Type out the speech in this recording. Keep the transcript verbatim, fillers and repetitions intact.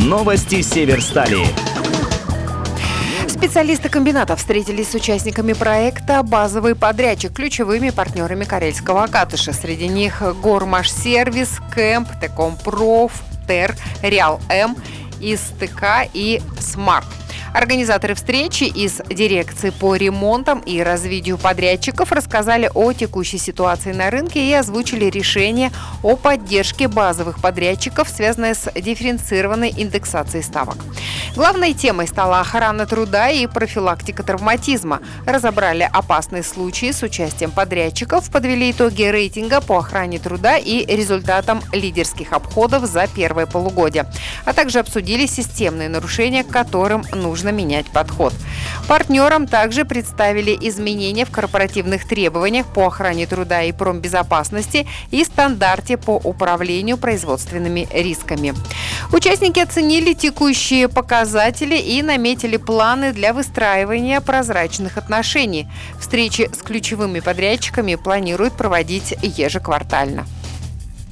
Новости Северстали. Специалисты комбината встретились с участниками проекта «Базовый подрядчик», ключевыми партнерами Карельского Акатыша. Среди них Гормашсервис, Кэмп, Текомпроф, ТЭР, Реал-М, ИСТК и Смарт. Организаторы встречи из дирекции по ремонтам и развитию подрядчиков рассказали о текущей ситуации на рынке и озвучили решение о поддержке базовых подрядчиков, связанное с дифференцированной индексацией ставок. Главной темой стала охрана труда и профилактика травматизма. Разобрали опасные случаи с участием подрядчиков, подвели итоги рейтинга по охране труда и результатам лидерских обходов за первое полугодие, а также обсудили системные нарушения, к которым нужно менять подход. Партнерам также представили изменения в корпоративных требованиях по охране труда и промбезопасности и стандарте по управлению производственными рисками. Участники оценили текущие показатели и наметили планы для выстраивания прозрачных отношений. Встречи с ключевыми подрядчиками планируют проводить ежеквартально.